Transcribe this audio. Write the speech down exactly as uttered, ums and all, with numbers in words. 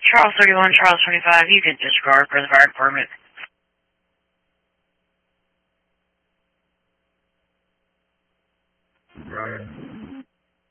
Charles thirty-one, Charles twenty-five, you can disregard for the fire department. Brian.